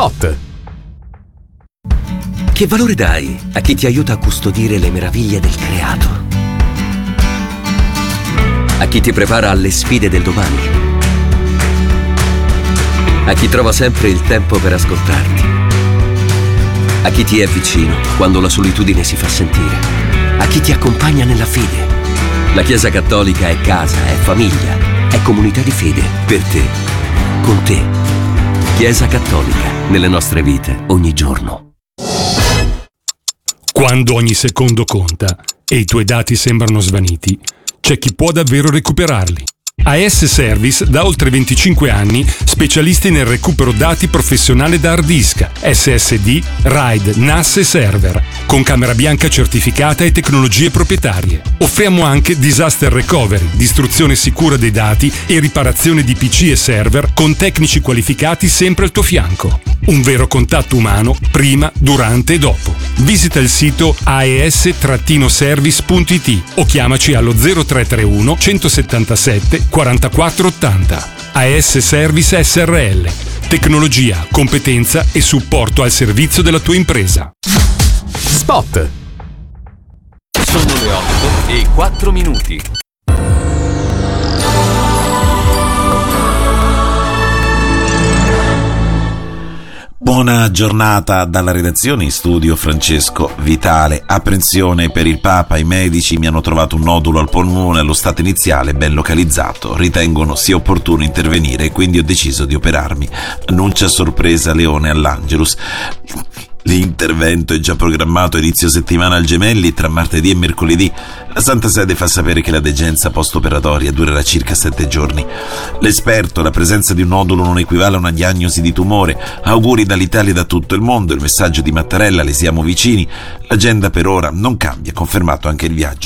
Spot. Che valore dai a chi ti aiuta a custodire le meraviglie del creato? A chi ti prepara alle sfide del domani? A chi trova sempre il tempo per ascoltarti? A chi ti è vicino quando la solitudine si fa sentire? A chi ti accompagna nella fede? La Chiesa Cattolica è casa, è famiglia, è comunità di fede, per te, con te. Chiesa Cattolica, nelle nostre vite, ogni giorno. Quando ogni secondo conta e i tuoi dati sembrano svaniti, c'è chi può davvero recuperarli. AS Service da oltre 25 anni, specialisti nel recupero dati professionale da hard disk, SSD, RAID, NAS e server, con camera bianca certificata e tecnologie proprietarie. Offriamo anche disaster recovery, distruzione sicura dei dati e riparazione di PC e server con tecnici qualificati sempre al tuo fianco. Un vero contatto umano prima, durante e dopo. Visita il sito aes-service.it o chiamaci allo 0331 177 44 80. AS Service SRL. Tecnologia, competenza e supporto al servizio della tua impresa. Spot. Sono le 8:04. Buona giornata dalla redazione, in studio Francesco Vitale. Apprensione per il Papa, i medici mi hanno trovato un nodulo al polmone allo stato iniziale ben localizzato, ritengono sia opportuno intervenire e quindi ho deciso di operarmi, annuncia sorpresa Leone all'Angelus. L'intervento è già programmato a inizio settimana al Gemelli tra martedì e mercoledì. La Santa Sede fa sapere che la degenza post-operatoria durerà circa 7 giorni. L'esperto: la presenza di un nodulo non equivale a una diagnosi di tumore. Auguri dall'Italia e da tutto il mondo. Il messaggio di Mattarella: le siamo vicini. L'agenda per ora non cambia, confermato anche il viaggio